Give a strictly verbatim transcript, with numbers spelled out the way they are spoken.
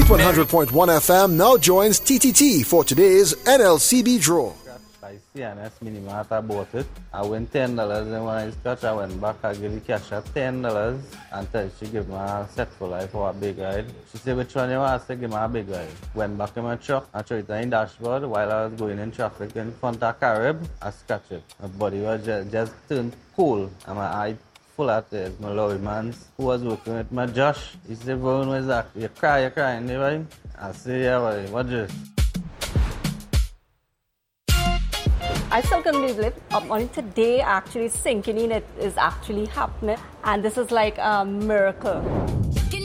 one hundred point one F M now joins T T T for today's N L C B draw. I C N S Minimart, I bought it. I win ten dollars, and when I scratch, I went back. I give the cash at ten dollars until she give me a set for life for a big ride. She said, which one you want? I said, give me a big ride. Went back in my truck. I tried it in dashboard while I was going in traffic in front of Carib. I scratched it. My body was just, just turned cold, and my eye full of tears. My lorry man who was working with my Josh, he said, Vern, what's that? You cry, you crying, right? I said, yeah, buddy, what this? I still couldn't believe it. Um, only today, actually sinking in, it is actually happening. And this is like a miracle.